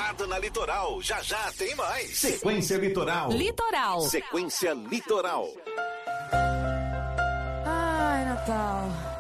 Pelada na Litoral. Já já tem mais. Sequência Litoral. Litoral. Sequência Litoral. Ai, Natal.